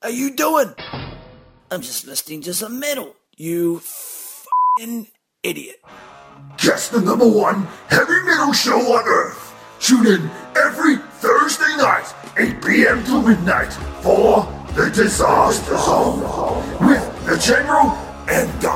are you doing? I'm just listening to some metal. You f***ing idiot. Just the #1 heavy metal show on Earth. Tune in every Thursday night, 8 p.m. to midnight, for The Disaster Zone with the General and Doc.